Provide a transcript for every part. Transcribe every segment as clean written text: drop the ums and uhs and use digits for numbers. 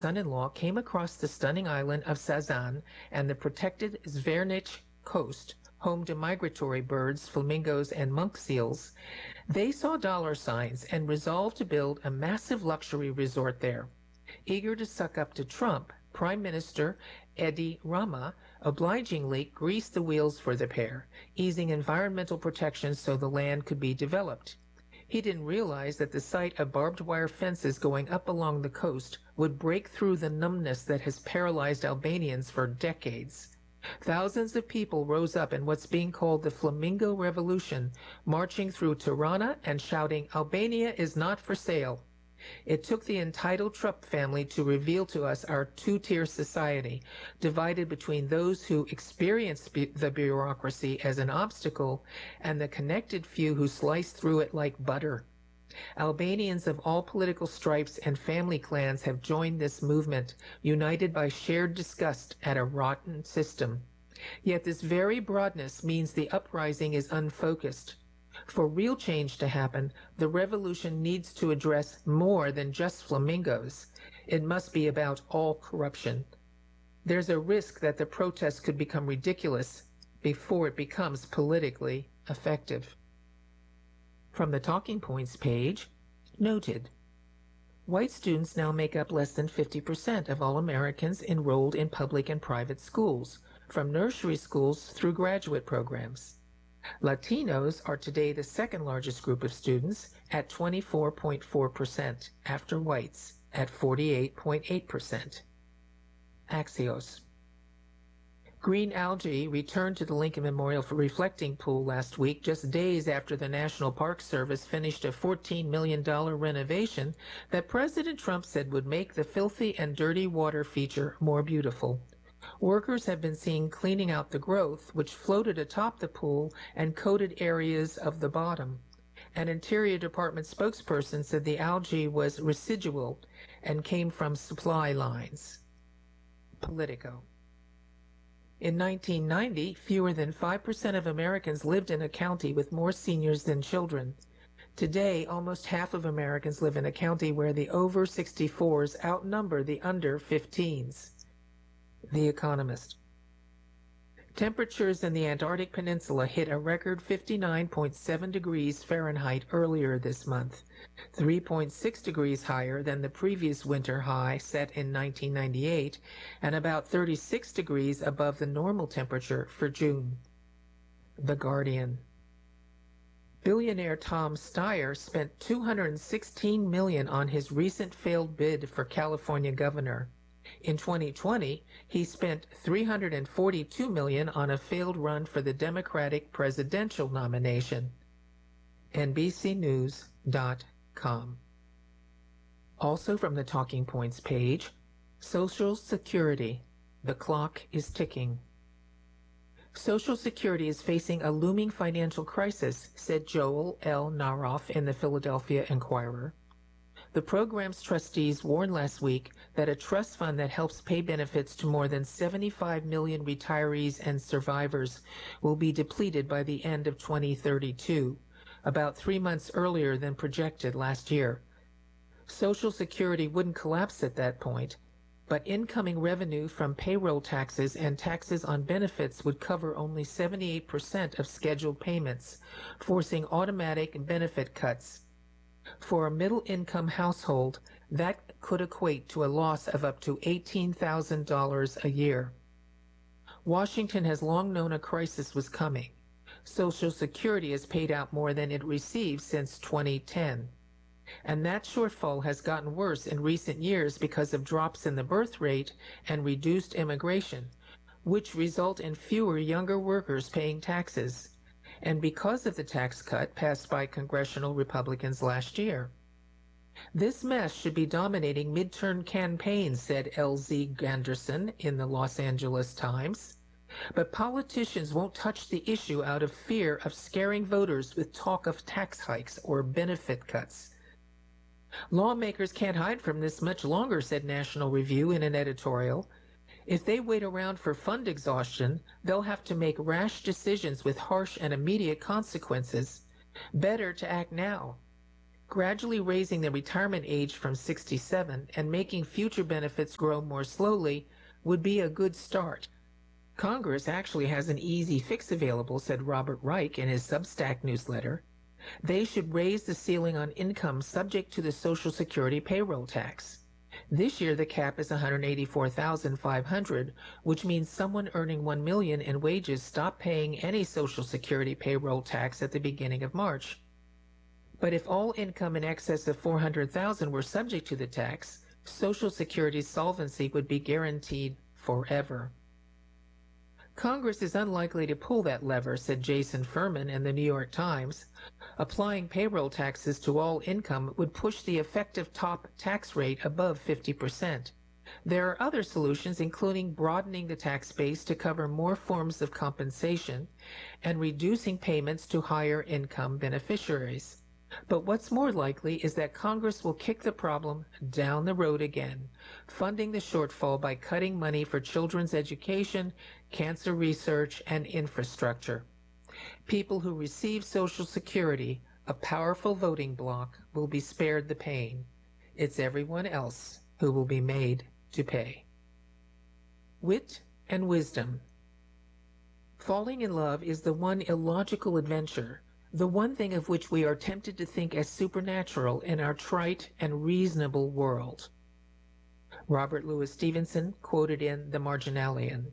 son-in-law came across the stunning island of Sazan and the protected Zvernich coast, home to migratory birds, flamingos, and monk seals, they saw dollar signs and resolved to build a massive luxury resort there. Eager to suck up to Trump, Prime Minister Edi Rama obligingly greased the wheels for the pair, easing environmental protections so the land could be developed. He didn't realize that the sight of barbed wire fences going up along the coast would break through the numbness that has paralyzed Albanians for decades. Thousands of people rose up in what's being called the Flamingo Revolution, marching through Tirana and shouting, "Albania is not for sale." It took the entitled Trump family to reveal to us our two-tier society, divided between those who experience the bureaucracy as an obstacle and the connected few who slice through it like butter. Albanians of all political stripes and family clans have joined this movement, united by shared disgust at a rotten system. Yet this very broadness means the uprising is unfocused. For real change to happen, the revolution needs to address more than just flamingos. It must be about all corruption. There's a risk that the protest could become ridiculous before it becomes politically effective. From the Talking Points page, noted. White students now make up less than 50% of all Americans enrolled in public and private schools, from nursery schools through graduate programs. Latinos are today the second largest group of students at 24.4%, after whites at 48.8%. Axios. Green algae returned to the Lincoln Memorial for Reflecting Pool last week, just days after the National Park Service finished a $14 million renovation that President Trump said would make the filthy and dirty water feature more beautiful. Workers have been seen cleaning out the growth, which floated atop the pool and coated areas of the bottom. An Interior Department spokesperson said the algae was residual and came from supply lines. Politico. In 1990, fewer than 5% of Americans lived in a county with more seniors than children. Today, almost half of Americans live in a county where the over 64s outnumber the under 15s. The Economist. Temperatures in the Antarctic Peninsula hit a record 59.7 degrees Fahrenheit earlier this month, 3.6 degrees higher than the previous winter high set in 1998, and about 36 degrees above the normal temperature for June. The Guardian. Billionaire Tom Steyer spent $216 million on his recent failed bid for California governor. In 2020, he spent $342 million on a failed run for the Democratic presidential nomination. NBCNews.com. Also from the Talking Points page, Social Security. The clock is ticking. Social Security is facing a looming financial crisis, said Joel L. Naroff in the Philadelphia Inquirer. The program's trustees warned last week that a trust fund that helps pay benefits to more than 75 million retirees and survivors will be depleted by the end of 2032, about 3 months earlier than projected last year. Social Security wouldn't collapse at that point, but incoming revenue from payroll taxes and taxes on benefits would cover only 78% of scheduled payments, forcing automatic benefit cuts. For a middle-income household, that could equate to a loss of up to $18,000 a year. Washington has long known a crisis was coming. Social Security has paid out more than it received since 2010. And that shortfall has gotten worse in recent years because of drops in the birth rate and reduced immigration, which result in fewer younger workers paying taxes, and because of the tax cut passed by congressional Republicans last year. This mess should be dominating midterm campaigns, said L.Z. Ganderson in the Los Angeles Times. But politicians won't touch the issue out of fear of scaring voters with talk of tax hikes or benefit cuts. Lawmakers can't hide from this much longer, said National Review in an editorial. If they wait around for fund exhaustion, they'll have to make rash decisions with harsh and immediate consequences. Better to act now. Gradually raising the retirement age from 67 and making future benefits grow more slowly would be a good start. Congress actually has an easy fix available, said Robert Reich in his Substack newsletter. They should raise the ceiling on income subject to the Social Security payroll tax. This year the cap is $184,500, which means someone earning $1 million in wages stop paying any Social Security payroll tax at the beginning of March. But if all income in excess of $400,000 were subject to the tax, Social Security's solvency would be guaranteed forever. Congress is unlikely to pull that lever, said Jason Furman in the New York Times. Applying payroll taxes to all income would push the effective top tax rate above 50%. There are other solutions, including broadening the tax base to cover more forms of compensation and reducing payments to higher income beneficiaries. But what's more likely is that Congress will kick the problem down the road again, funding the shortfall by cutting money for children's education, cancer research, and infrastructure. People who receive Social Security, a powerful voting bloc, will be spared the pain. It's everyone else who will be made to pay. Wit and wisdom. Falling in love is the one illogical adventure, the one thing of which we are tempted to think as supernatural in our trite and reasonable world. Robert Louis Stevenson, quoted in The Marginalian.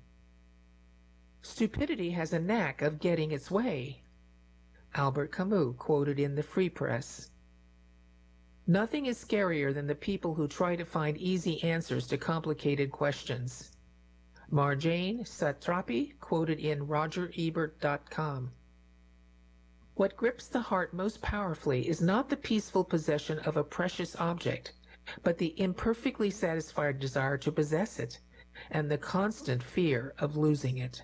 Stupidity has a knack of getting its way. Albert Camus, quoted in The Free Press. Nothing is scarier than the people who try to find easy answers to complicated questions. Marjane Satrapi, quoted in RogerEbert.com. What grips the heart most powerfully is not the peaceful possession of a precious object, but the imperfectly satisfied desire to possess it, and the constant fear of losing it.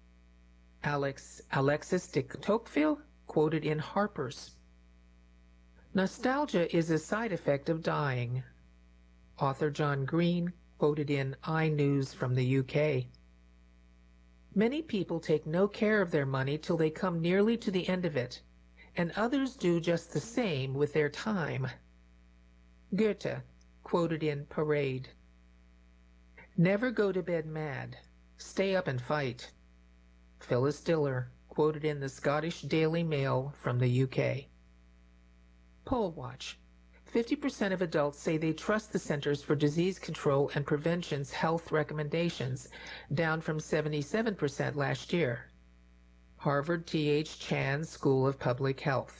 Alexis de Tocqueville, quoted in Harper's. Nostalgia is a side effect of dying. Author John Green, quoted in iNews from the UK. Many people take no care of their money till they come nearly to the end of it, and others do just the same with their time. Goethe, quoted in Parade. Never go to bed mad. Stay up and fight. Phyllis Diller, quoted in the Scottish Daily Mail from the UK. Poll Watch. 50% of adults say they trust the Centers for Disease Control and Prevention's health recommendations, down from 77% last year. Harvard T.H. Chan School of Public Health.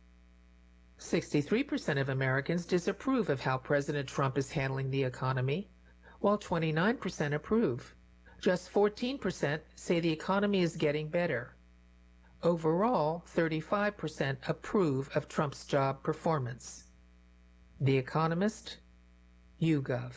63% of Americans disapprove of how President Trump is handling the economy, while 29% approve. Just 14% say the economy is getting better. Overall, 35% approve of Trump's job performance. The Economist, YouGov.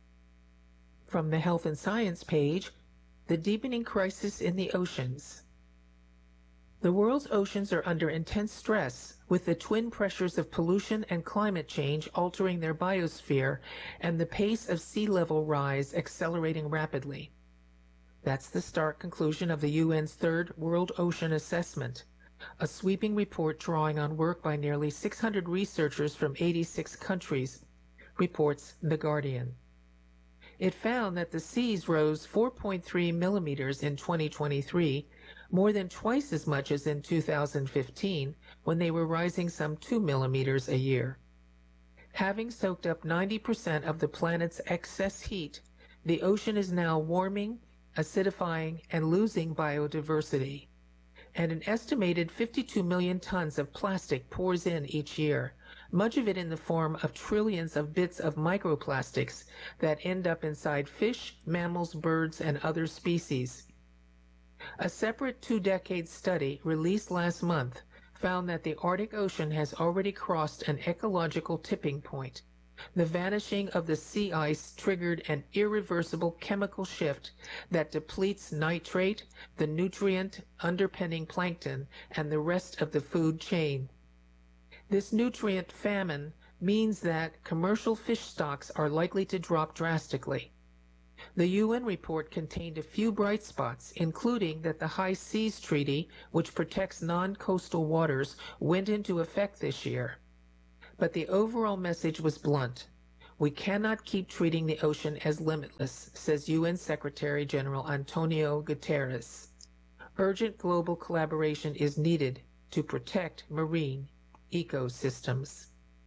From the Health and Science page, the deepening crisis in the oceans. The world's oceans are under intense stress, with the twin pressures of pollution and climate change altering their biosphere and the pace of sea level rise accelerating rapidly. That's the stark conclusion of the UN's third World Ocean Assessment, a sweeping report drawing on work by nearly 600 researchers from 86 countries, reports The Guardian. It found that the seas rose 4.3 millimeters in 2023, more than twice as much as in 2015, when they were rising some 2 millimeters a year. Having soaked up 90% of the planet's excess heat, the ocean is now warming, acidifying, and losing biodiversity. And an estimated 52 million tons of plastic pours in each year, much of it in the form of trillions of bits of microplastics that end up inside fish, mammals, birds, and other species. A separate 2-decade study released last month found that the Arctic Ocean has already crossed an ecological tipping point. The vanishing of the sea ice triggered an irreversible chemical shift that depletes nitrate, the nutrient underpinning plankton, and the rest of the food chain. This nutrient famine means that commercial fish stocks are likely to drop drastically. The UN report contained a few bright spots, including that the High Seas Treaty, which protects non-coastal waters, went into effect this year. But the overall message was blunt. We cannot keep treating the ocean as limitless, says UN Secretary General Antonio Guterres. Urgent global collaboration is needed to protect marine ecosystems.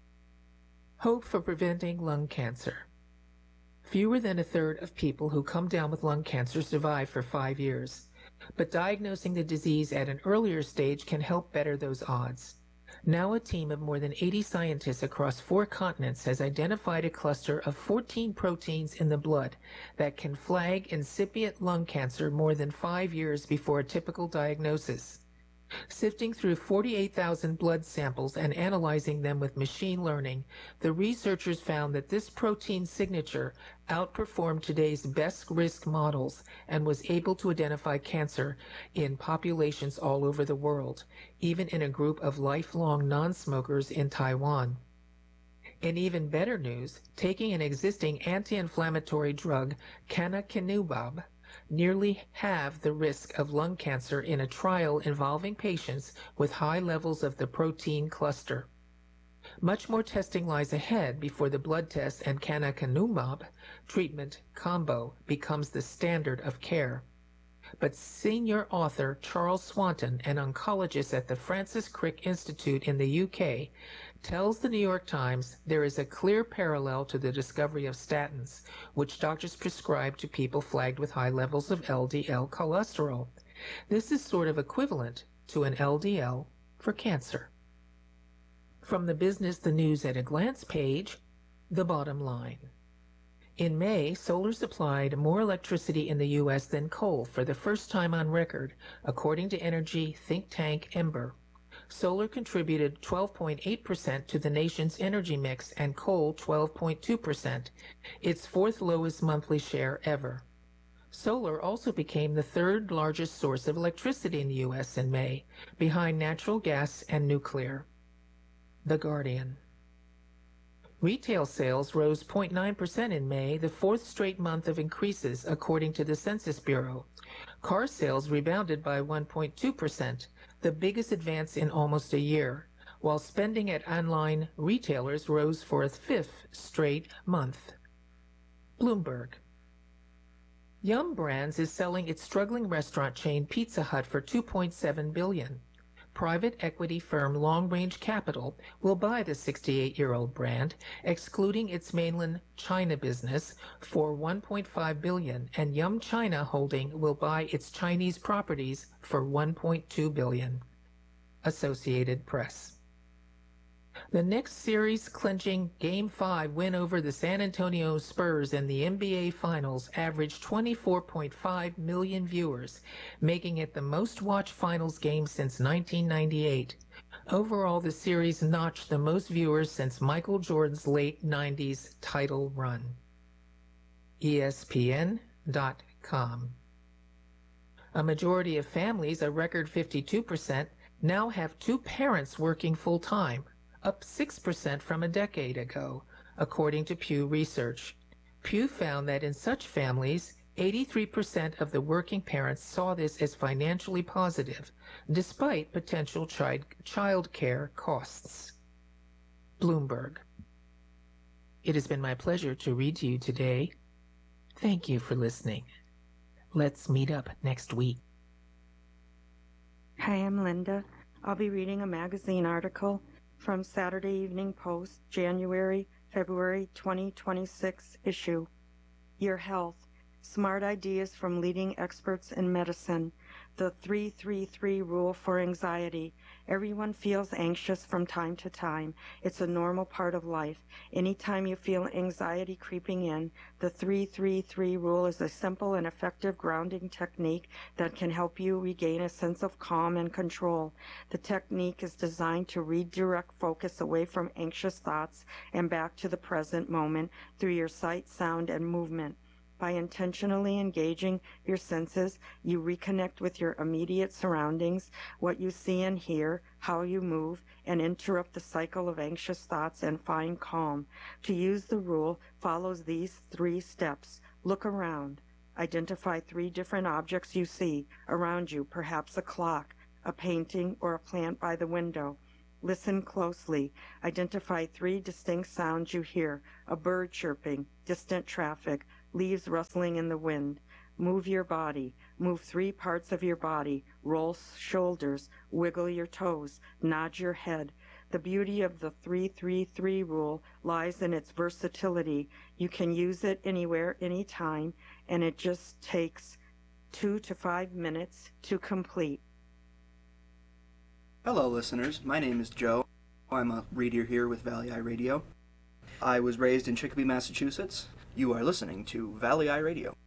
Hope for preventing lung cancer. Fewer than a third of people who come down with lung cancer survive for 5 years, but diagnosing the disease at an earlier stage can help better those odds. Now a team of more than 80 scientists across 4 continents has identified a cluster of 14 proteins in the blood that can flag incipient lung cancer more than 5 years before a typical diagnosis. Sifting through 48,000 blood samples and analyzing them with machine learning, the researchers found that this protein signature outperformed today's best risk models and was able to identify cancer in populations all over the world, even in a group of lifelong non-smokers in Taiwan. In even better news, taking an existing anti-inflammatory drug, canakinumab, nearly halve the risk of lung cancer in a trial involving patients with high levels of the protein cluster. Much more testing lies ahead before the blood test and canakinumab treatment combo becomes the standard of care. But senior author Charles Swanton, an oncologist at the Francis Crick Institute in the UK, tells the New York Times there is a clear parallel to the discovery of statins, which doctors prescribe to people flagged with high levels of LDL cholesterol. This is sort of equivalent to an LDL for cancer. From the Business the News at a Glance page, the bottom line. In May, solar supplied more electricity in the U.S. than coal for the first time on record, according to energy think tank Ember. Solar contributed 12.8% to the nation's energy mix and coal 12.2%, its fourth lowest monthly share ever. Solar also became the third largest source of electricity in the U.S. in May, behind natural gas and nuclear. The Guardian. Retail sales rose 0.9% in May, the fourth straight month of increases, according to the Census Bureau. Car sales rebounded by 1.2%, the biggest advance in almost a year, while spending at online retailers rose for a fifth straight month. Bloomberg. Yum! Brands is selling its struggling restaurant chain Pizza Hut for $2.7 billion. Private equity firm Long Range Capital will buy the 68-year-old brand, excluding its mainland China business, for $1.5 billion, and Yum China Holding will buy its Chinese properties for $1.2 billion. Associated Press. The Knicks series clinching Game 5 win over the San Antonio Spurs in the NBA Finals averaged 24.5 million viewers, making it the most-watched finals game since 1998. Overall, the series notched the most viewers since Michael Jordan's late 90s title run. ESPN.com. A majority of families, a record 52%, now have 2 parents working full-time, up 6% from a decade ago, according to Pew Research. Pew found that in such families, 83% of the working parents saw this as financially positive, despite potential child care costs. Bloomberg. It has been my pleasure to read to you today. Thank you for listening. Let's meet up next week. Hi, I'm Linda. I'll be reading a magazine article from Saturday Evening Post, February 2026 issue. Your Health. Smart ideas from leading experts in medicine. The 3-3-3 rule for anxiety. Everyone feels anxious from time to time. It's a normal part of life. Anytime you feel anxiety creeping in, the 3-3-3 rule is a simple and effective grounding technique that can help you regain a sense of calm and control. The technique is designed to redirect focus away from anxious thoughts and back to the present moment through your sight, sound, and movement. By intentionally engaging your senses, you reconnect with your immediate surroundings, what you see and hear, how you move, and interrupt the cycle of anxious thoughts and find calm. To use the rule, follows these 3 steps. Look around. Identify 3 different objects you see around you, perhaps a clock, a painting, or a plant by the window. Listen closely. Identify 3 distinct sounds you hear: a bird chirping, distant traffic, leaves rustling in the wind. Move your body. Move 3 parts of your body. Roll shoulders, wiggle your toes, nod your head. The beauty of the 3-3-3 rule lies in its versatility. You can use it anywhere, anytime, and it just takes 2 to 5 minutes to complete. Hello, listeners. My name is Joe. I'm a reader here with Valley Eye Radio. I was raised in Chicopee, Massachusetts. You are listening to Valley Eye Radio.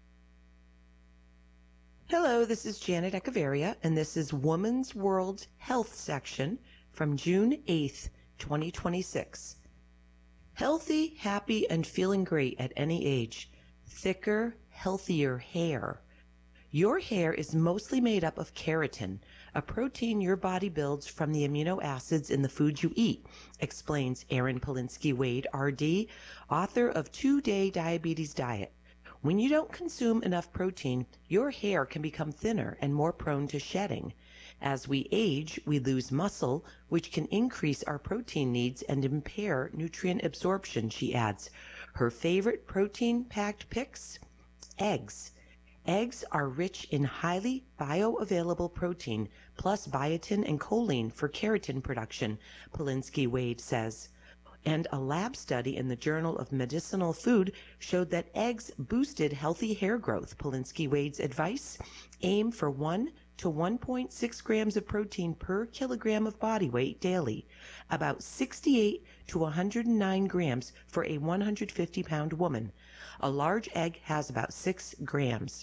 Hello, this is Janet Echeverria, and this is Woman's World Health section from June 8th, 2026. Healthy, happy, and feeling great at any age. Thicker, healthier hair. Your hair is mostly made up of keratin, a protein your body builds from the amino acids in the food you eat, explains Erin Polinsky-Wade, RD, author of 2-Day Diabetes Diet. When you don't consume enough protein, your hair can become thinner and more prone to shedding. As we age, we lose muscle, which can increase our protein needs and impair nutrient absorption, she adds. Her favorite protein-packed picks? Eggs. Eggs are rich in highly bioavailable protein, plus biotin and choline for keratin production, Polinsky-Wade says. And a lab study in the Journal of Medicinal Food showed that eggs boosted healthy hair growth. Polinsky-Wade's advice: aim for 1 to 1.6 grams of protein per kilogram of body weight daily, about 68 to 109 grams for a 150-pound woman. A large egg has about 6 grams.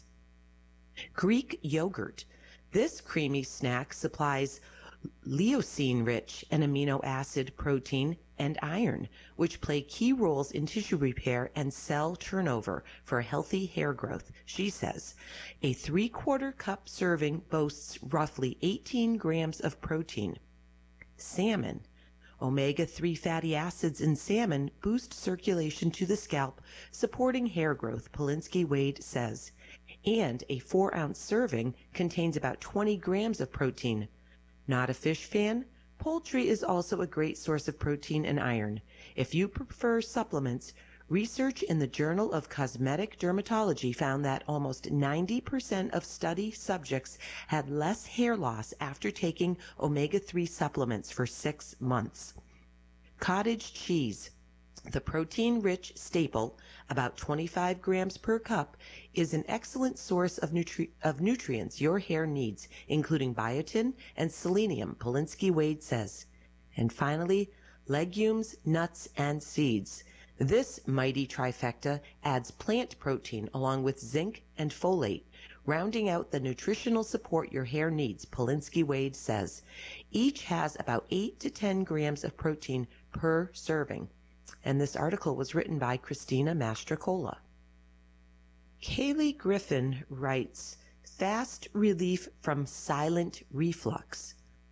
Greek yogurt. This creamy snack supplies leucine-rich, an amino acid, protein, and iron, which play key roles in tissue repair and cell turnover for healthy hair growth, she says. A 3/4 cup serving boasts roughly 18 grams of protein. Salmon. Omega-3 fatty acids in salmon boost circulation to the scalp, supporting hair growth, Polinsky-Wade says. And a 4-ounce serving contains about 20 grams of protein. Not a fish fan? Poultry is also a great source of protein and iron. If you prefer supplements, research in the Journal of Cosmetic Dermatology found that almost 90% of study subjects had less hair loss after taking omega-3 supplements for 6 months. Cottage cheese. The protein-rich staple, about 25 grams per cup, is an excellent source of nutrients your hair needs, including biotin and selenium, Polinsky-Wade says. And finally, legumes, nuts, and seeds. This mighty trifecta adds plant protein along with zinc and folate, rounding out the nutritional support your hair needs, Polinsky-Wade says. Each has about 8 to 10 grams of protein per serving. And this article was written by Christina Mastrocola. Kaylee Griffin writes, Fast relief from silent reflux.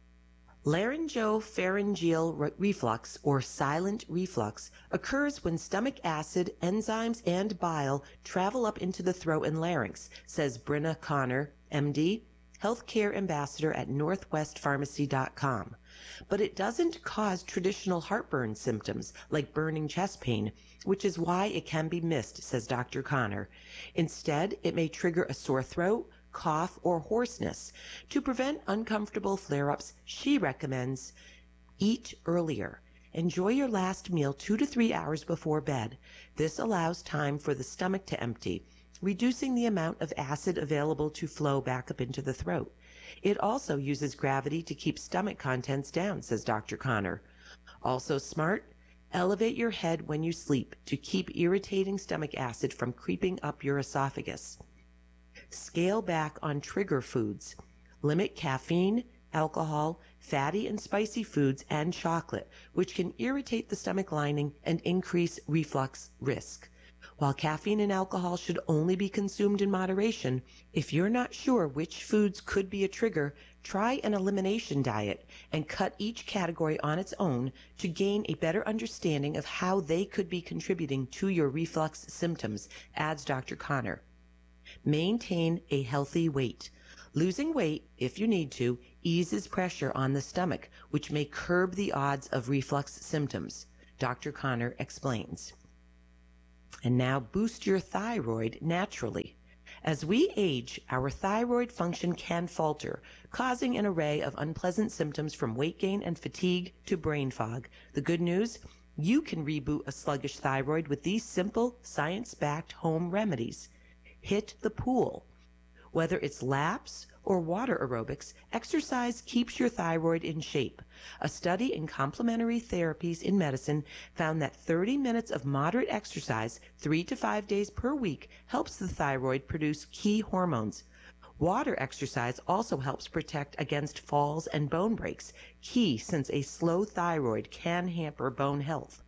Laryngopharyngeal reflux, or silent reflux, occurs when stomach acid, enzymes, and bile travel up into the throat and larynx, says Brenna Connor, MD, Healthcare Ambassador at NorthwestPharmacy.com. But it doesn't cause traditional heartburn symptoms like burning chest pain, which is why it can be missed, says Dr. Connor. Instead, it may trigger a sore throat, cough, or hoarseness. To prevent uncomfortable flare-ups, she recommends eat earlier. Enjoy your last meal 2 to 3 hours before bed. This allows time for the stomach to empty, reducing the amount of acid available to flow back up into the throat. It also uses gravity to keep stomach contents down, says Dr. Connor. Also smart, elevate your head when you sleep to keep irritating stomach acid from creeping up your esophagus. Scale back on trigger foods. Limit caffeine, alcohol, fatty and spicy foods, and chocolate, which can irritate the stomach lining and increase reflux risk. While caffeine and alcohol should only be consumed in moderation, if you're not sure which foods could be a trigger, try an elimination diet and cut each category on its own to gain a better understanding of how they could be contributing to your reflux symptoms, adds Dr. Connor. Maintain a healthy weight. Losing weight, if you need to, eases pressure on the stomach, which may curb the odds of reflux symptoms. Dr. Connor explains. And now boost your thyroid naturally. As we age, our thyroid function can falter, causing an array of unpleasant symptoms from weight gain and fatigue to brain fog. The good news? You can reboot a sluggish thyroid with these simple, science-backed home remedies. Hit the pool. Whether it's laps or water aerobics, exercise keeps your thyroid in shape. A study in complementary therapies in medicine found that 30 minutes of moderate exercise 3 to 5 days per week helps the thyroid produce key hormones. Water exercise also helps protect against falls and bone breaks, key since a slow thyroid can hamper bone health.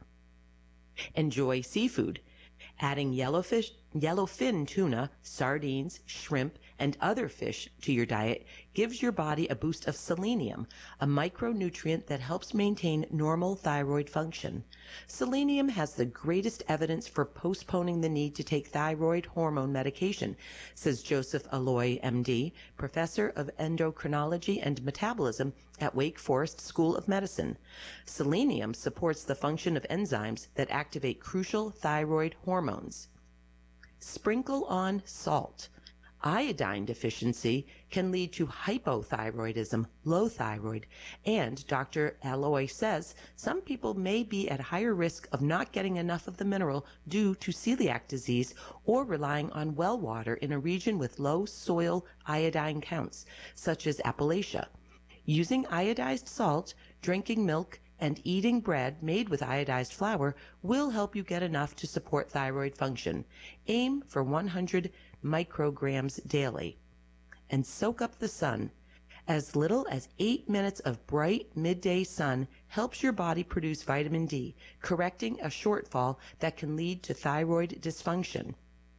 Enjoy seafood. Adding yellowfin tuna, sardines, shrimp, and other fish to your diet gives your body a boost of selenium, a micronutrient that helps maintain normal thyroid function. Selenium has the greatest evidence for postponing the need to take thyroid hormone medication, says Joseph Alloy, MD, professor of endocrinology and metabolism at Wake Forest School of Medicine. Selenium supports the function of enzymes that activate crucial thyroid hormones. Sprinkle on salt. Iodine deficiency can lead to hypothyroidism, low thyroid, and Dr. Alloy says some people may be at higher risk of not getting enough of the mineral due to celiac disease or relying on well water in a region with low soil iodine counts, such as Appalachia. Using iodized salt, drinking milk, and eating bread made with iodized flour will help you get enough to support thyroid function. Aim for 100 micrograms daily. And soak up the sun. As little as 8 minutes of bright midday sun helps your body produce vitamin D, correcting a shortfall that can lead to thyroid dysfunction.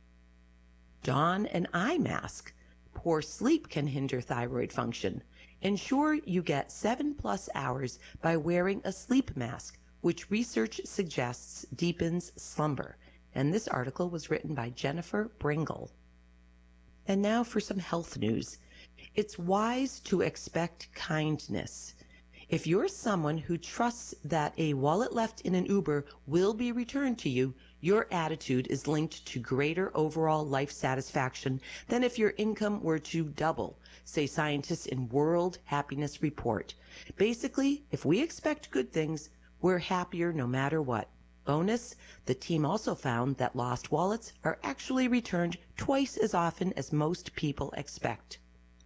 Don an eye mask. Poor sleep can hinder thyroid function. Ensure you get 7+ hours by wearing a sleep mask, which research suggests deepens slumber. And this article was written by Jennifer Bringle. And now for some health news. It's wise to expect kindness. If you're someone who trusts that a wallet left in an Uber will be returned to you, your attitude is linked to greater overall life satisfaction than if your income were to double, say scientists in World Happiness Report. Basically, if we expect good things, we're happier no matter what. Bonus, the team also found that lost wallets are actually returned twice as often as most people expect.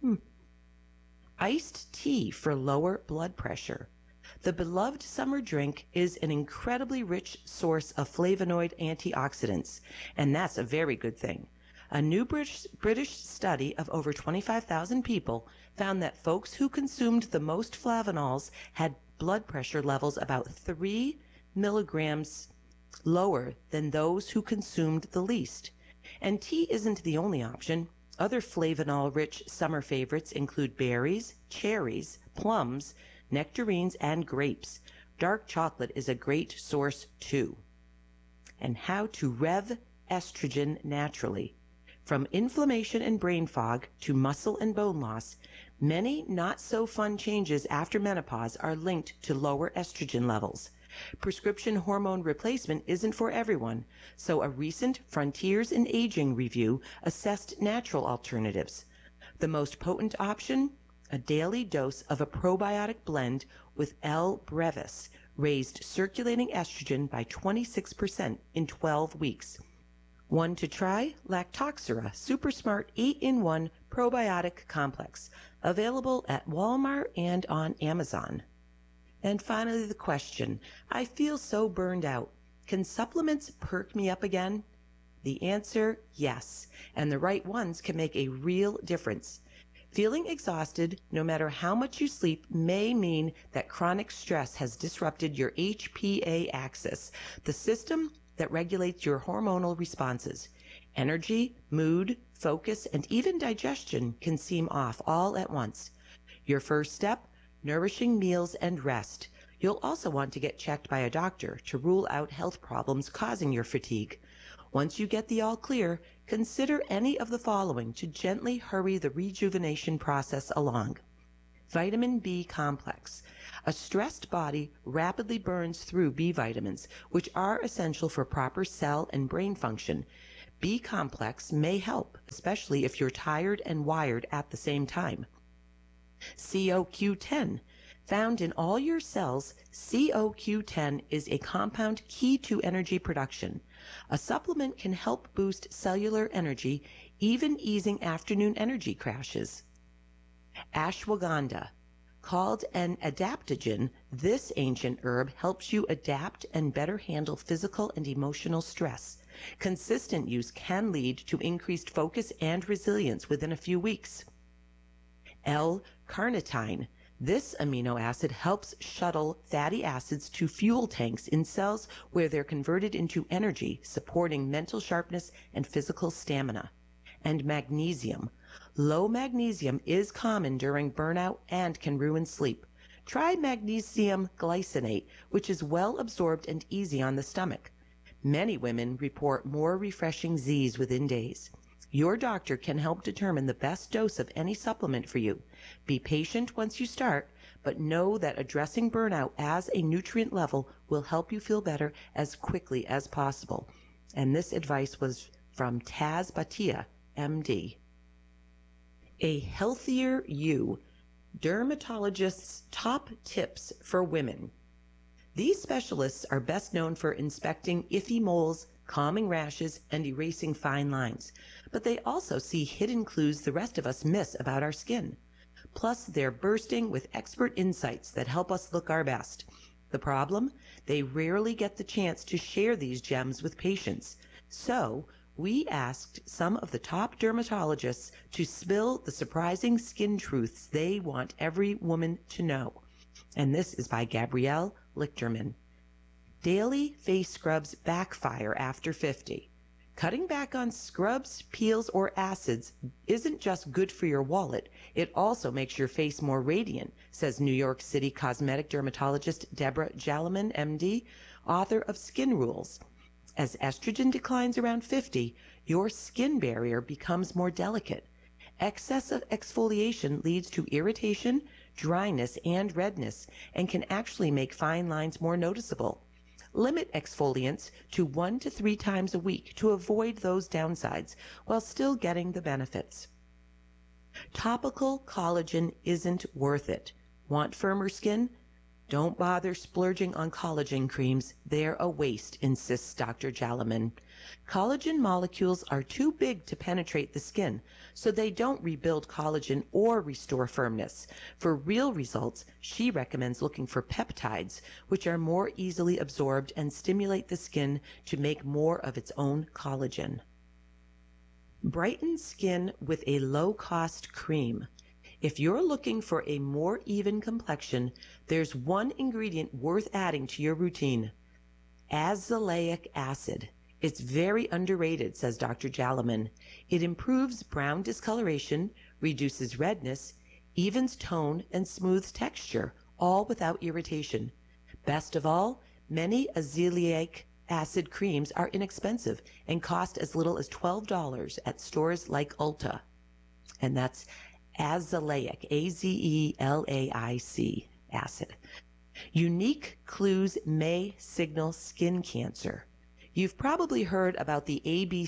Iced tea for lower blood pressure. The beloved summer drink is an incredibly rich source of flavonoid antioxidants, and that's a very good thing. A new British study of over 25,000 people found that folks who consumed the most flavanols had blood pressure levels about 3 milligrams lower than those who consumed the least. And tea isn't the only option. Other flavanol-rich summer favorites include berries, cherries, plums, nectarines, and grapes. Dark chocolate is a great source too. And how to rev estrogen naturally. From inflammation and brain fog to muscle and bone loss, many not-so-fun changes after menopause are linked to lower estrogen levels. Prescription hormone replacement isn't for everyone, so a recent Frontiers in Aging review assessed natural alternatives. The most potent option? A daily dose of a probiotic blend with L. brevis raised circulating estrogen by 26% in 12 weeks. One to try? Lactoxera Super Smart 8-in-1 Probiotic Complex, available at Walmart and on Amazon. And finally the question, I feel so burned out. Can supplements perk me up again? The answer, yes, and the right ones can make a real difference. Feeling exhausted, no matter how much you sleep, may mean that chronic stress has disrupted your HPA axis, the system that regulates your hormonal responses. Energy, mood, focus, and even digestion can seem off all at once. Your first step? Nourishing meals and rest. You'll also want to get checked by a doctor to rule out health problems causing your fatigue. Once you get the all clear, consider any of the following to gently hurry the rejuvenation process along. Vitamin B complex. A stressed body rapidly burns through B vitamins, which are essential for proper cell and brain function. B complex may help, especially if you're tired and wired at the same time. CoQ10. Found in all your cells, CoQ10 is a compound key to energy production. A supplement can help boost cellular energy, even easing afternoon energy crashes. Ashwagandha. Called an adaptogen, this ancient herb helps you adapt and better handle physical and emotional stress. Consistent use can lead to increased focus and resilience within a few weeks. L-carnitine. This amino acid helps shuttle fatty acids to fuel tanks in cells where they're converted into energy, supporting mental sharpness and physical stamina. And magnesium. Low magnesium is common during burnout and can ruin sleep. Try magnesium glycinate, which is well absorbed and easy on the stomach. Many women report more refreshing Z's within days. Your doctor can help determine the best dose of any supplement for you. Be patient once you start, but know that addressing burnout as a nutrient level will help you feel better as quickly as possible. And this advice was from Taz Bhatia, MD. A healthier you. Dermatologists' top tips for women. These specialists are best known for inspecting iffy moles, calming rashes, and erasing fine lines. But they also see hidden clues the rest of us miss about our skin. Plus, they're bursting with expert insights that help us look our best. The problem? They rarely get the chance to share these gems with patients. So, we asked some of the top dermatologists to spill the surprising skin truths they want every woman to know. And this is by Gabrielle Lichterman. Daily face scrubs backfire after 50. Cutting back on scrubs, peels, or acids isn't just good for your wallet, it also makes your face more radiant, says New York City cosmetic dermatologist Deborah Jalaman, MD, author of Skin Rules. As estrogen declines around 50, your skin barrier becomes more delicate. Excessive exfoliation leads to irritation, dryness, and redness, and can actually make fine lines more noticeable. Limit exfoliants to 1 to 3 times a week to avoid those downsides while still getting the benefits. Topical collagen isn't worth it. Want firmer skin? Don't bother splurging on collagen creams. They're a waste, insists Dr. Jalaman. Collagen molecules are too big to penetrate the skin, so they don't rebuild collagen or restore firmness. For real results, she recommends looking for peptides, which are more easily absorbed and stimulate the skin to make more of its own collagen. Brighten skin with a low-cost cream. If you're looking for a more even complexion, there's one ingredient worth adding to your routine: azelaic acid. It's very underrated, says Dr. Jalaman. It improves brown discoloration, reduces redness, evens tone, and smooths texture, all without irritation. Best of all, many azelaic acid creams are inexpensive and cost as little as $12 at stores like Ulta. And that's azelaic, A-Z-E-L-A-I-C, acid. Unique clues may signal skin cancer. You've probably heard about the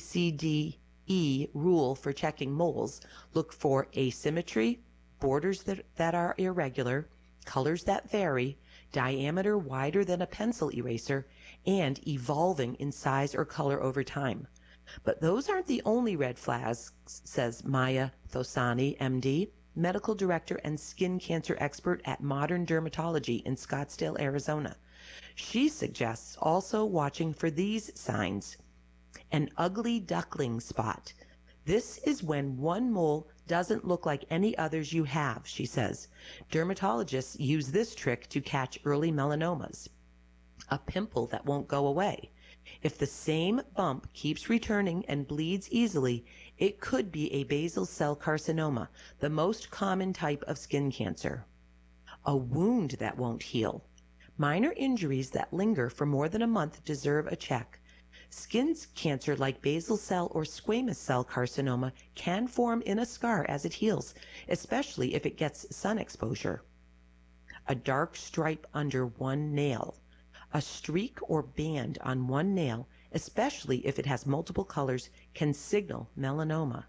ABCDE rule for checking moles. Look for asymmetry, borders that are irregular, colors that vary, diameter wider than a pencil eraser, and evolving in size or color over time. But those aren't the only red flags, says Maya Thosani, MD, medical director and skin cancer expert at Modern Dermatology in Scottsdale, Arizona. She suggests also watching for these signs. An ugly duckling spot. This is when one mole doesn't look like any others you have, she says. Dermatologists use this trick to catch early melanomas. A pimple that won't go away. If the same bump keeps returning and bleeds easily, it could be a basal cell carcinoma, the most common type of skin cancer. A wound that won't heal. Minor injuries that linger for more than a month deserve a check. Skin cancer like basal cell or squamous cell carcinoma can form in a scar as it heals, especially if it gets sun exposure. A dark stripe under one nail. A streak or band on one nail, especially if it has multiple colors, can signal melanoma.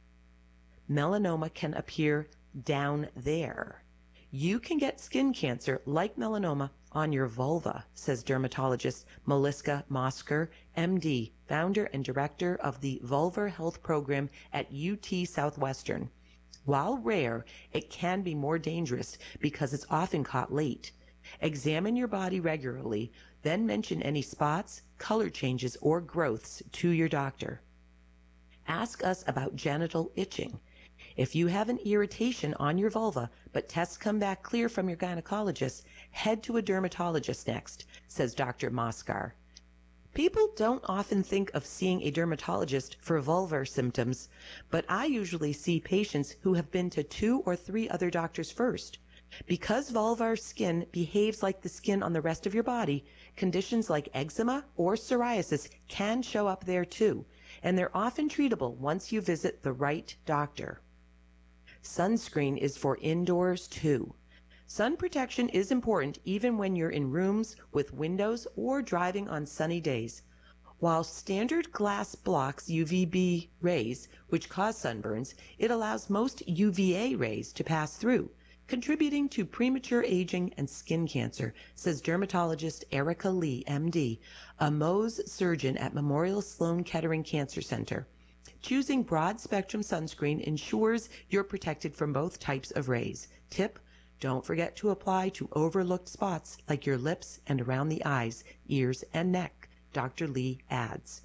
Melanoma can appear down there. You can get skin cancer like melanoma on your vulva, says dermatologist Melissa Mosker, MD, founder and director of the Vulvar Health Program at UT Southwestern. While rare, it can be more dangerous because it's often caught late. Examine your body regularly, then mention any spots, color changes, or growths to your doctor. Ask us about genital itching. If you have an irritation on your vulva, but tests come back clear from your gynecologist, head to a dermatologist next, says Dr. Moskar. People don't often think of seeing a dermatologist for vulvar symptoms, but I usually see patients who have been to 2 or 3 other doctors first. Because vulvar skin behaves like the skin on the rest of your body, conditions like eczema or psoriasis can show up there too, and they're often treatable once you visit the right doctor. Sunscreen is for indoors too. Sun protection is important even when you're in rooms with windows or driving on sunny days. While standard glass blocks UVB rays, which cause sunburns, it allows most UVA rays to pass through, contributing to premature aging and skin cancer, says dermatologist Erica Lee, MD, a Mohs surgeon at Memorial Sloan Kettering Cancer Center. Choosing broad-spectrum sunscreen ensures you're protected from both types of rays. Tip: don't forget to apply to overlooked spots like your lips and around the eyes, ears, and neck, Dr. Lee adds.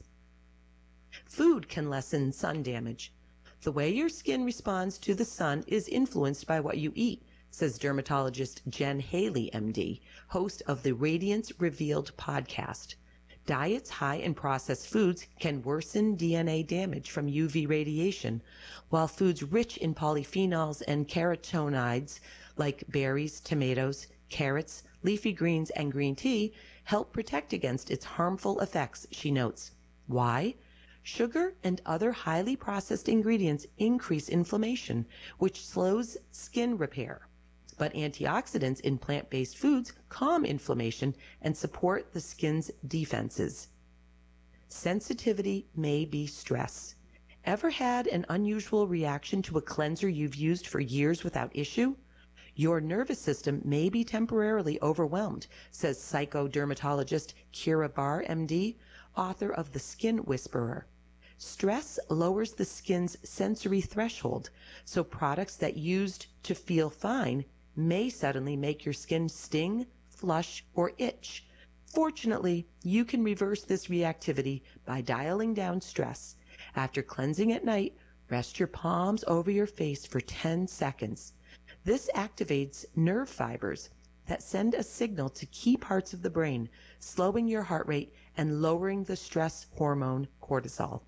Food can lessen sun damage. The way your skin responds to the sun is influenced by what you eat, says dermatologist Jen Haley, MD, host of the Radiance Revealed podcast. Diets high in processed foods can worsen DNA damage from UV radiation, while foods rich in polyphenols and carotenoids like berries, tomatoes, carrots, leafy greens, and green tea help protect against its harmful effects, she notes. Why? Sugar and other highly processed ingredients increase inflammation, which slows skin repair. But antioxidants in plant-based foods calm inflammation and support the skin's defenses. Sensitivity may be stress. Ever had an unusual reaction to a cleanser you've used for years without issue? Your nervous system may be temporarily overwhelmed, says psychodermatologist Kira Barr, MD, author of The Skin Whisperer. Stress lowers the skin's sensory threshold, so products that used to feel fine may suddenly make your skin sting, flush, or itch. Fortunately, you can reverse this reactivity by dialing down stress. After cleansing at night, rest your palms over your face for 10 seconds. This activates nerve fibers that send a signal to key parts of the brain, slowing your heart rate and lowering the stress hormone cortisol.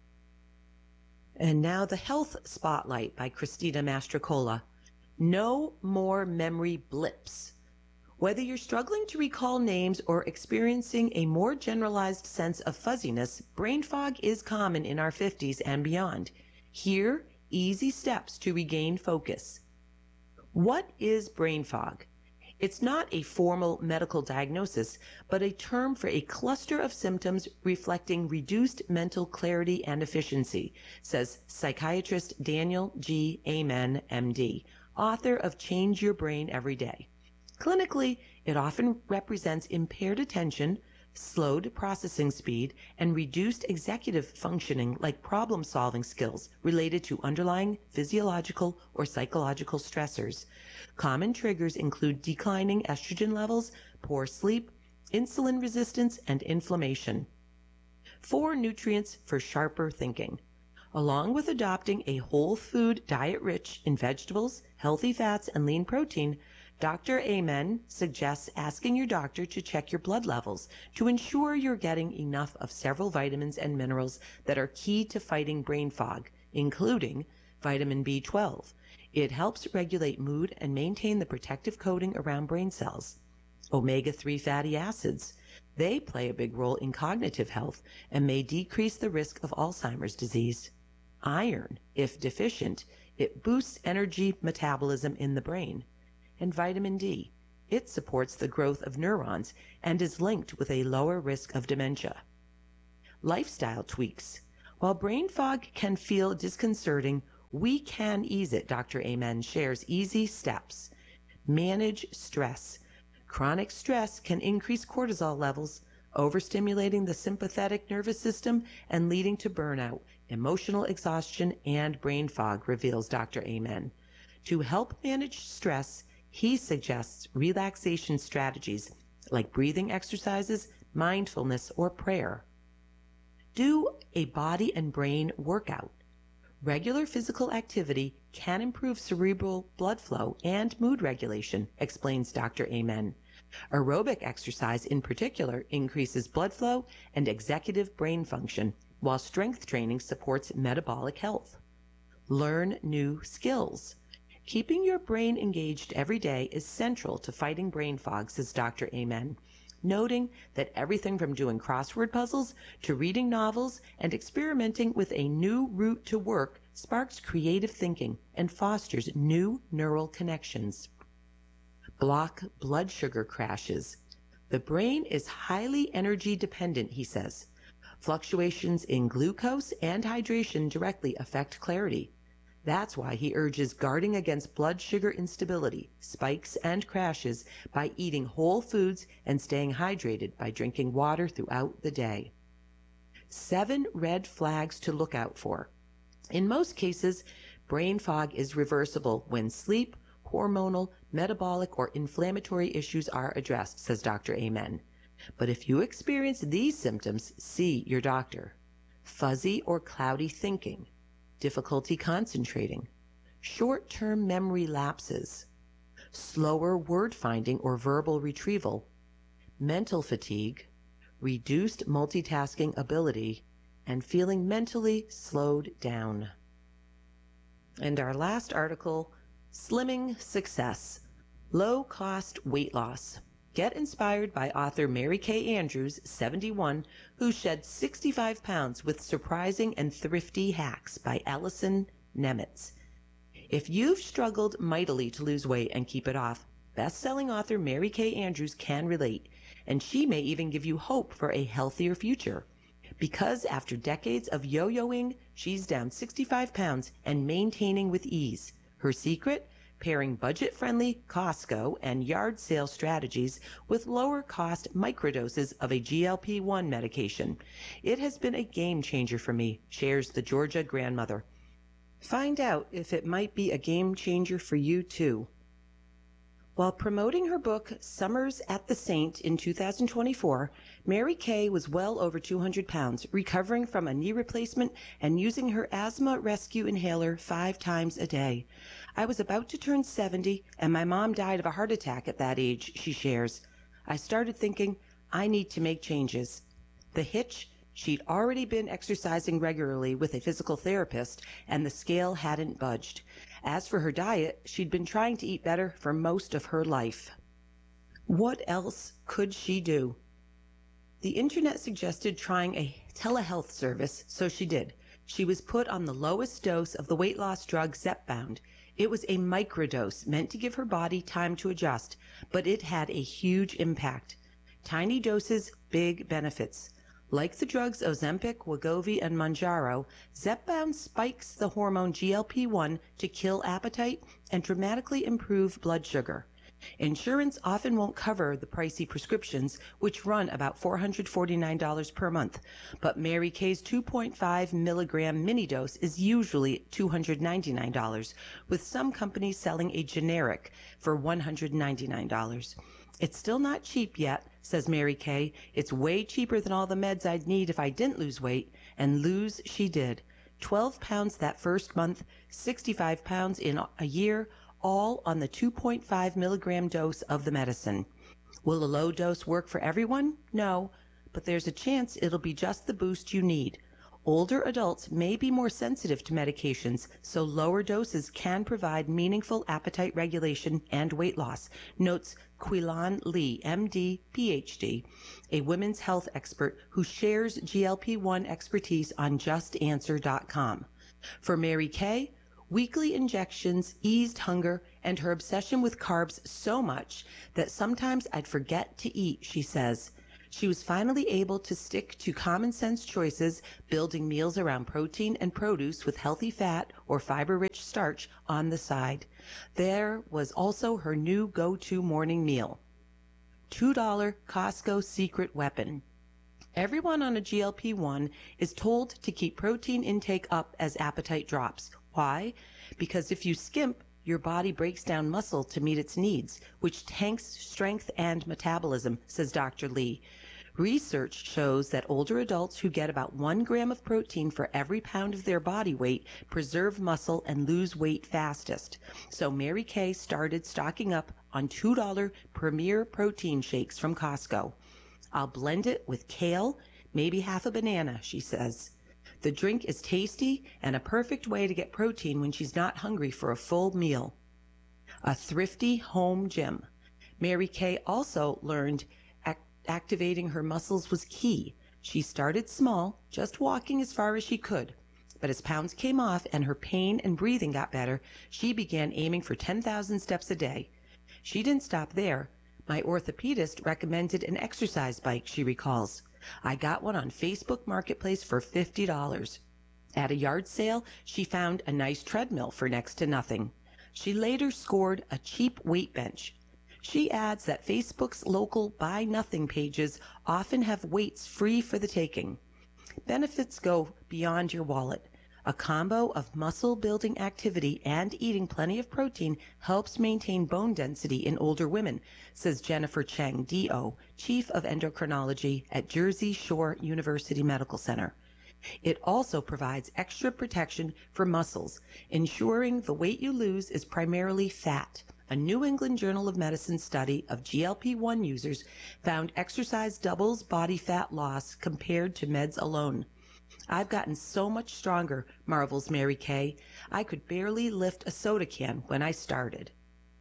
And now the Health Spotlight by Christina Mastrocola. No more memory blips. Whether you're struggling to recall names or experiencing a more generalized sense of fuzziness, brain fog is common in our 50s and beyond. Here, easy steps to regain focus. What is brain fog? It's not a formal medical diagnosis, but a term for a cluster of symptoms reflecting reduced mental clarity and efficiency, says psychiatrist Daniel G. Amen, MD, author of Change Your Brain Every Day. Clinically, it often represents impaired attention, slowed processing speed, and reduced executive functioning like problem-solving skills related to underlying physiological or psychological stressors. Common triggers include declining estrogen levels, poor sleep, insulin resistance, and inflammation. 4 nutrients for sharper thinking. Along with adopting a whole food diet rich in vegetables, healthy fats, and lean protein, Dr. Amen suggests asking your doctor to check your blood levels to ensure you're getting enough of several vitamins and minerals that are key to fighting brain fog, including vitamin B12. It helps regulate mood and maintain the protective coating around brain cells. Omega-3 fatty acids. They play a big role in cognitive health and may decrease the risk of Alzheimer's disease. Iron, if deficient, it boosts energy metabolism in the brain. And vitamin D, it supports the growth of neurons and is linked with a lower risk of dementia. Lifestyle tweaks. While brain fog can feel disconcerting, we can ease it. Dr. Amen shares easy steps. Manage stress. Chronic stress can increase cortisol levels, overstimulating the sympathetic nervous system and leading to burnout, emotional exhaustion, and brain fog, reveals Dr. Amen. To help manage stress, he suggests relaxation strategies like breathing exercises, mindfulness, or prayer. Do a body and brain workout. Regular physical activity can improve cerebral blood flow and mood regulation, explains Dr. Amen. Aerobic exercise in particular increases blood flow and executive brain function, while strength training supports metabolic health. Learn new skills. Keeping your brain engaged every day is central to fighting brain fog, says Dr. Amen, noting that everything from doing crossword puzzles to reading novels and experimenting with a new route to work sparks creative thinking and fosters new neural connections. Block blood sugar crashes. The brain is highly energy dependent, he says. Fluctuations in glucose and hydration directly affect clarity. That's why he urges guarding against blood sugar instability, spikes, and crashes by eating whole foods and staying hydrated by drinking water throughout the day. 7 red flags to look out for. In most cases, brain fog is reversible when sleep, hormonal, metabolic, or inflammatory issues are addressed, says Dr. Amen. But if you experience these symptoms, see your doctor. Fuzzy or cloudy thinking, difficulty concentrating, short-term memory lapses, slower word finding or verbal retrieval, mental fatigue, reduced multitasking ability, and feeling mentally slowed down. And our last article, Slimming Success, Low-Cost Weight Loss. Get inspired by author Mary Kay Andrews, 71, who shed 65 pounds with surprising and thrifty hacks, by Allison Nemitz. If you've struggled mightily to lose weight and keep it off, best-selling author Mary Kay Andrews can relate, and she may even give you hope for a healthier future. Because after decades of yo-yoing, she's down 65 pounds and maintaining with ease. Her secret? Pairing budget-friendly Costco and yard sale strategies with lower-cost microdoses of a GLP-1 medication. It has been a game changer for me, shares the Georgia grandmother. Find out if it might be a game changer for you too. While promoting her book Summers at the Saint in 2024, Mary Kay was well over 200 pounds, recovering from a knee replacement and using her asthma rescue inhaler 5 times a day. I was about to turn 70, and my mom died of a heart attack at that age, she shares. I started thinking, I need to make changes. The hitch? She'd already been exercising regularly with a physical therapist, and the scale hadn't budged. As for her diet, she'd been trying to eat better for most of her life. What else could she do? The internet suggested trying a telehealth service, so she did. She was put on the lowest dose of the weight loss drug Zepbound. It was a microdose meant to give her body time to adjust, but it had a huge impact. Tiny doses, big benefits. Like the drugs Ozempic, Wegovy, and Mounjaro, Zepbound spikes the hormone GLP-1 to kill appetite and dramatically improve blood sugar. Insurance often won't cover the pricey prescriptions, which run about $449 per month, but Mary Kay's 2.5 milligram mini dose is usually $299, with some companies selling a generic for $199. It's still not cheap yet, says Mary Kay. It's way cheaper than all the meds I'd need if I didn't lose weight, and lose she did. 12 pounds that first month, 65 pounds in a year, all on the 2.5 milligram dose of the medicine. Will a low dose work for everyone? No, but there's a chance it'll be just the boost you need. Older adults may be more sensitive to medications, so lower doses can provide meaningful appetite regulation and weight loss, notes Quilan Lee, MD, PhD, a women's health expert who shares GLP-1 expertise on JustAnswer.com. For Mary Kay, weekly injections eased hunger and her obsession with carbs so much that sometimes I'd forget to eat, she says. She was finally able to stick to common sense choices, building meals around protein and produce with healthy fat or fiber-rich starch on the side. There was also her new go-to morning meal. $2 Costco secret weapon. Everyone on a GLP-1 is told to keep protein intake up as appetite drops. Why? Because if you skimp, your body breaks down muscle to meet its needs, which tanks strength and metabolism, says Dr. Lee. Research shows that older adults who get about 1 gram of protein for every pound of their body weight preserve muscle and lose weight fastest. So Mary Kay started stocking up on $2 Premier protein shakes from Costco. I'll blend it with kale, maybe half a banana, she says. The drink is tasty and a perfect way to get protein when she's not hungry for a full meal. A thrifty home gym. Mary Kay also learned activating her muscles was key. She started small, just walking as far as she could. But as pounds came off and her pain and breathing got better, she began aiming for 10,000 steps a day. She didn't stop there. My orthopedist recommended an exercise bike, she recalls. I got one on Facebook Marketplace for $50. At a yard sale, she found a nice treadmill for next to nothing. She later scored a cheap weight bench. She adds that Facebook's local Buy Nothing pages often have weights free for the taking. Benefits go beyond your wallet. A combo of muscle-building activity and eating plenty of protein helps maintain bone density in older women, says Jennifer Cheng, D.O., Chief of Endocrinology at Jersey Shore University Medical Center. It also provides extra protection for muscles, ensuring the weight you lose is primarily fat. A New England Journal of Medicine study of GLP-1 users found exercise doubles body fat loss compared to meds alone. I've gotten so much stronger, marvels Mary Kay. I could barely lift a soda can when I started.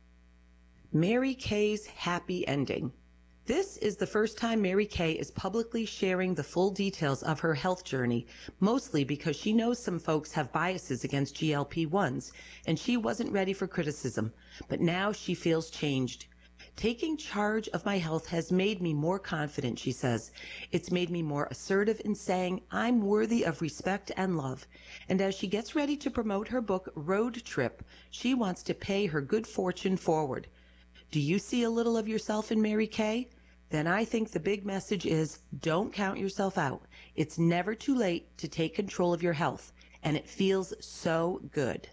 Mary Kay's happy ending. This is the first time Mary Kay is publicly sharing the full details of her health journey, mostly because she knows some folks have biases against GLP-1s, and she wasn't ready for criticism. But now she feels changed. Taking charge of my health has made me more confident, she says. It's made me more assertive in saying I'm worthy of respect and love. And as she gets ready to promote her book, Road Trip, she wants to pay her good fortune forward. Do you see a little of yourself in Mary Kay? Then I think the big message is don't count yourself out. It's never too late to take control of your health, and it feels so good.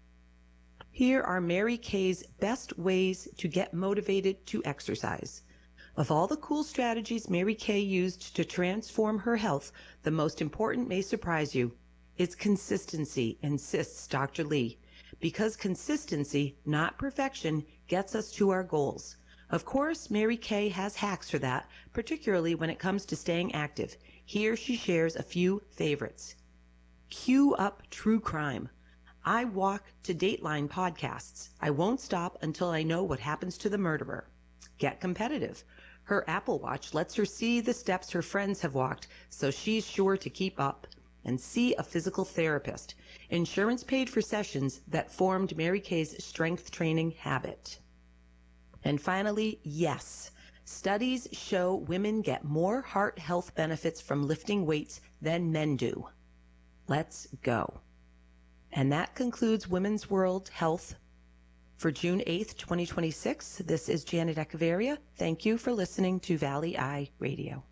Here are Mary Kay's best ways to get motivated to exercise. Of all the cool strategies Mary Kay used to transform her health, the most important may surprise you. It's consistency, insists Dr. Lee, because consistency, not perfection, gets us to our goals. Of course, Mary Kay has hacks for that, particularly when it comes to staying active. Here she shares a few favorites. Cue up true crime. I walk to Dateline podcasts. I won't stop until I know what happens to the murderer. Get competitive. Her Apple Watch lets her see the steps her friends have walked, so she's sure to keep up. And see a physical therapist. Insurance paid for sessions that formed Mary Kay's strength training habit. And finally, yes. Studies show women get more heart health benefits from lifting weights than men do. Let's go. And that concludes Women's World Health for June 8th, 2026. This is Janet Echeverria. Thank you for listening to Valley Eye Radio.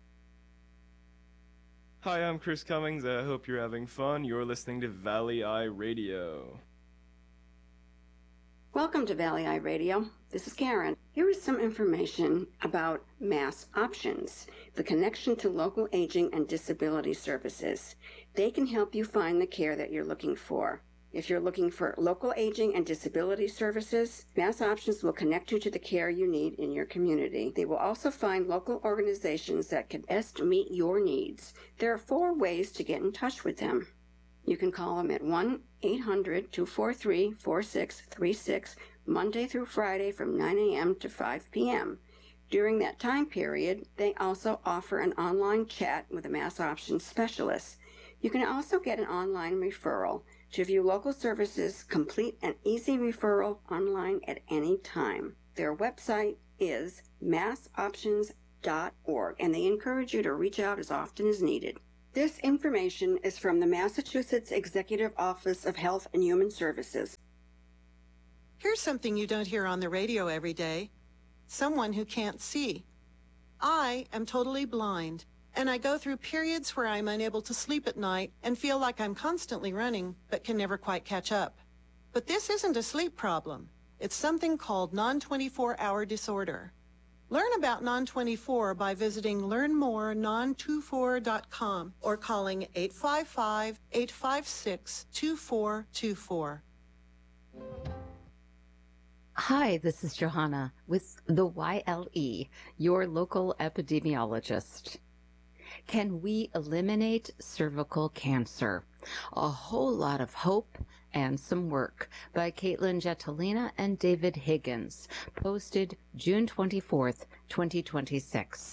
Hi, I'm Chris Cummings. I hope you're having fun. You're listening to Valley Eye Radio. Welcome to Valley Eye Radio. This is Karen. Here is some information about Mass Options, the connection to local aging and disability services. They can help you find the care that you're looking for. If you're looking for local aging and disability services, Mass Options will connect you to the care you need in your community. They will also find local organizations that can best meet your needs. There are 4 ways to get in touch with them. You can call them at 1-800-243-4636, Monday through Friday from 9 a.m. to 5 p.m. During that time period, they also offer an online chat with a Mass Options specialist. You can also get an online referral. To view local services, complete an easy referral online at any time. Their website is massoptions.org, and they encourage you to reach out as often as needed. This information is from the Massachusetts Executive Office of Health and Human Services. Here's something you don't hear on the radio every day. Someone who can't see. I am totally blind, and I go through periods where I'm unable to sleep at night and feel like I'm constantly running but can never quite catch up. But this isn't a sleep problem. It's something called non-24-hour disorder. Learn about non-24 by visiting learnmorenon24.com or calling 855-856-2424. Hi, this is Johanna with the YLE, your local epidemiologist. Can we eliminate cervical cancer? A whole lot of hope and some work by Caitlin Jetelina and David Higgins, posted June 24th, 2026.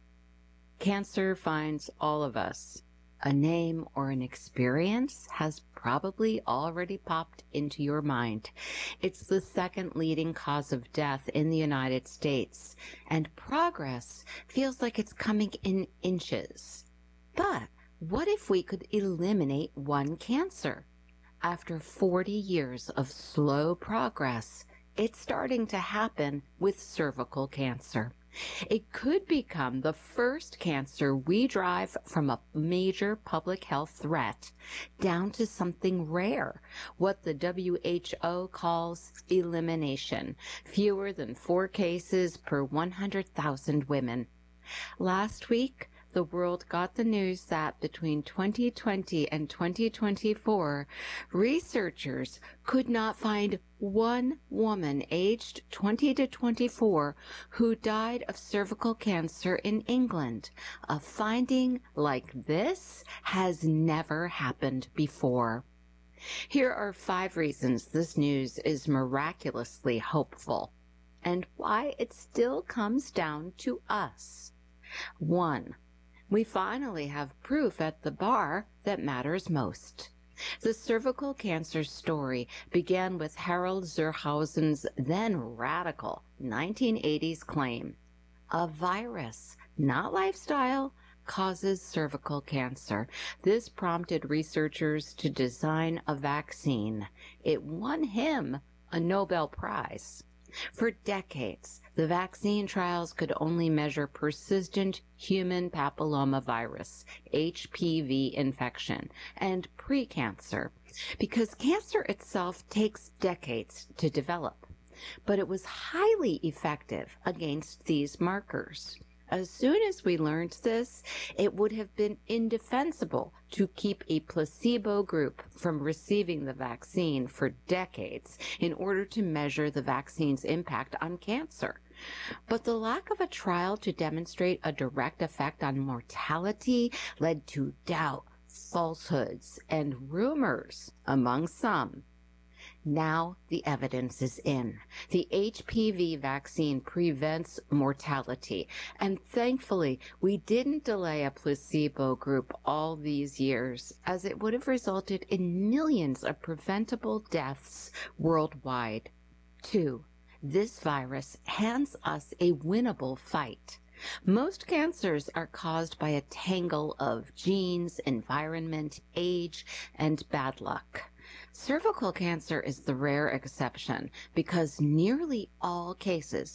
Cancer finds all of us. A name or an experience has probably already popped into your mind. It's the 2nd leading cause of death in the United States, and progress feels like it's coming in inches. But what if we could eliminate one cancer? After 40 years of slow progress, it's starting to happen with cervical cancer. It could become the first cancer we drive from a major public health threat down to something rare, what the WHO calls elimination, fewer than 4 cases per 100,000 women. Last week, the world got the news that between 2020 and 2024, researchers could not find one woman aged 20 to 24 who died of cervical cancer in England. A finding like this has never happened before. Here are 5 reasons this news is miraculously hopeful, and why it still comes down to us. 1. We finally have proof at the bar that matters most. The cervical cancer story began with Harold Zurhausen's then radical 1980s claim. A virus, not lifestyle, causes cervical cancer. This prompted researchers to design a vaccine. It won him a Nobel Prize. For decades, the vaccine trials could only measure persistent human papillomavirus, HPV infection, and precancer, because cancer itself takes decades to develop. But it was highly effective against these markers. As soon as we learned this, it would have been indefensible to keep a placebo group from receiving the vaccine for decades in order to measure the vaccine's impact on cancer. But the lack of a trial to demonstrate a direct effect on mortality led to doubt, falsehoods, and rumors among some. Now the evidence is in. The HPV vaccine prevents mortality, and thankfully we didn't delay a placebo group all these years, as it would have resulted in millions of preventable deaths worldwide. 2. This virus hands us a winnable fight. Most cancers are caused by a tangle of genes, environment, age, and bad luck. Cervical cancer is the rare exception because nearly all cases,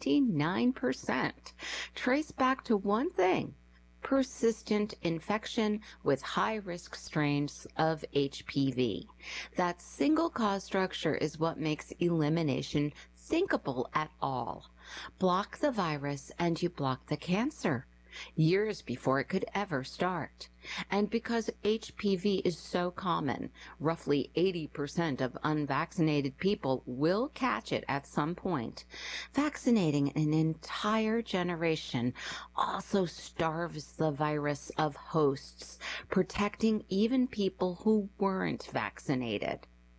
99%, trace back to one thing: persistent infection with high-risk strains of HPV. That single cause structure is what makes elimination thinkable at all. Block the virus and you block the cancer. years before it could ever start. And because HPV is so common, roughly 80% of unvaccinated people will catch it at some point. Vaccinating an entire generation also starves the virus of hosts, protecting even people who weren't vaccinated.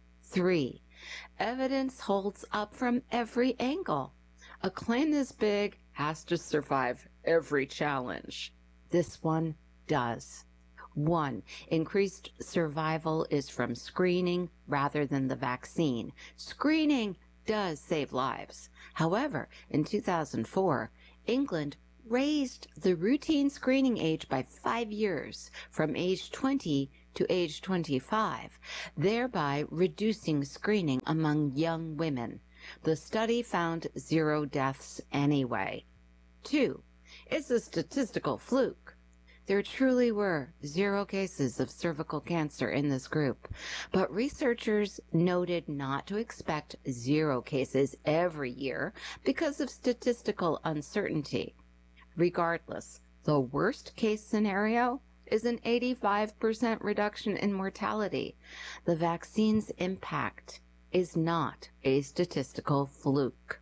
3. Evidence holds up from every angle. A claim this big has to survive every challenge. This one does. 1. Increased survival is from screening rather than the vaccine. Screening does save lives. However, in 2004, England raised the routine screening age by 5 years, from age 20 to age 25, thereby reducing screening among young women. The study found 0 deaths anyway. 2. It's a statistical fluke. There truly were 0 cases of cervical cancer in this group, but researchers noted not to expect 0 cases every year because of statistical uncertainty. Regardless, the worst case scenario is an 85% reduction in mortality. The vaccine's impact is not a statistical fluke.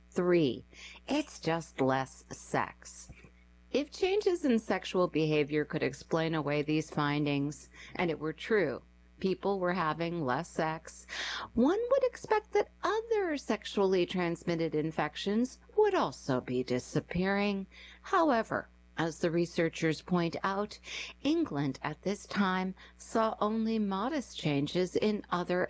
3. It's just less sex. If changes in sexual behavior could explain away these findings, and it were true, people were having less sex, one would expect that other sexually transmitted infections would also be disappearing. However, as the researchers point out, England at this time saw only modest changes in other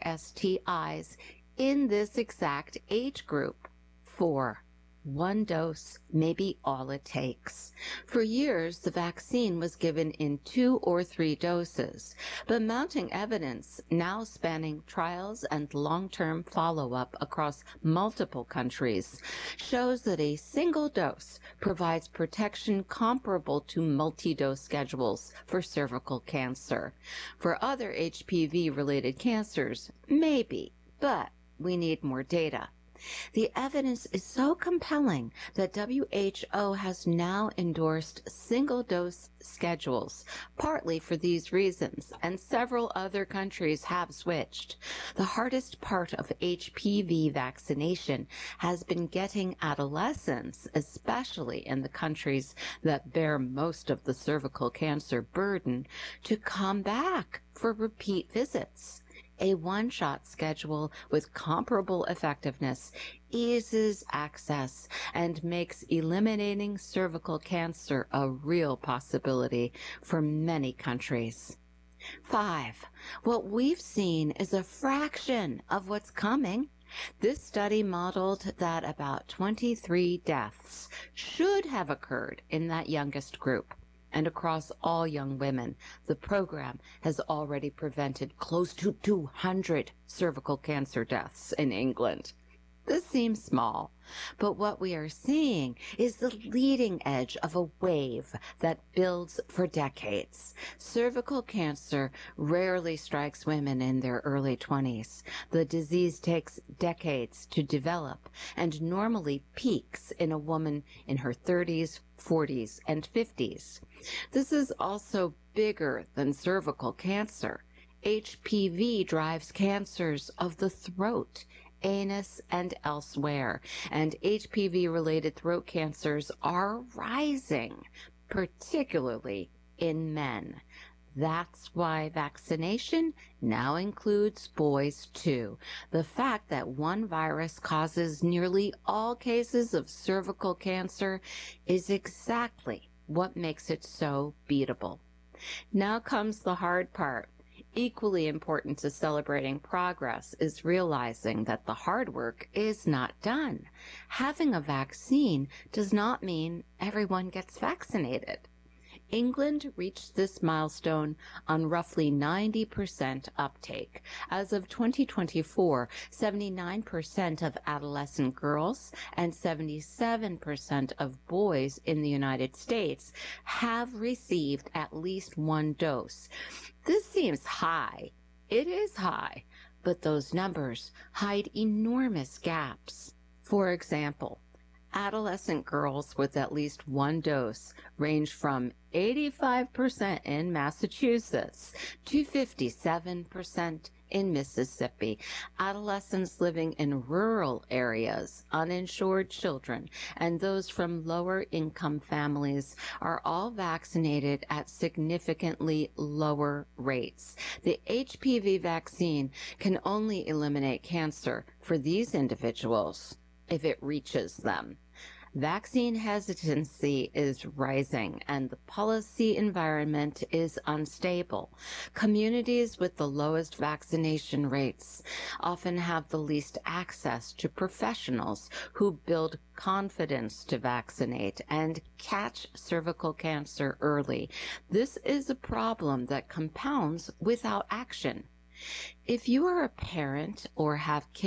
STIs in this exact age group. 4. 1 dose may be all it takes. For years, the vaccine was given in 2 or 3 doses, but mounting evidence now spanning trials and long-term follow-up across multiple countries shows that a single dose provides protection comparable to multi-dose schedules for cervical cancer. For other HPV-related cancers, maybe, but we need more data. The evidence is so compelling that WHO has now endorsed single-dose schedules, partly for these reasons, and several other countries have switched. The hardest part of HPV vaccination has been getting adolescents, especially in the countries that bear most of the cervical cancer burden, to come back for repeat visits. A one-shot schedule with comparable effectiveness eases access and makes eliminating cervical cancer a real possibility for many countries. 5. What we've seen is a fraction of what's coming. This study modeled that about 23 deaths should have occurred in that youngest group. And across all young women, the program has already prevented close to 200 cervical cancer deaths in England. This seems small, but what we are seeing is the leading edge of a wave that builds for decades. Cervical cancer rarely strikes women in their early 20s. The disease takes decades to develop and normally peaks in a woman in her 30s, 40s, and 50s. This is also bigger than cervical cancer. HPV drives cancers of the throat, anus, and elsewhere, and HPV-related throat cancers are rising, particularly in men. That's why vaccination now includes boys too. The fact that one virus causes nearly all cases of cervical cancer is exactly what makes it so beatable. Now comes the hard part. Equally important to celebrating progress is realizing that the hard work is not done. Having a vaccine does not mean everyone gets vaccinated. England reached this milestone on roughly 90% uptake. As of 2024, 79% of adolescent girls and 77% of boys in the United States have received at least 1 dose. This seems high. It is high, but those numbers hide enormous gaps. For example, Adolescent girls with at least one dose range from 85% in Massachusetts to 57% in Mississippi. Adolescents living in rural areas, uninsured children, and those from lower income families are all vaccinated at significantly lower rates. The HPV vaccine can only eliminate cancer for these individuals if it reaches them. Vaccine hesitancy is rising and the policy environment is unstable. Communities with the lowest vaccination rates often have the least access to professionals who build confidence to vaccinate and catch cervical cancer early. This is a problem that compounds without action. If you are a parent or have kids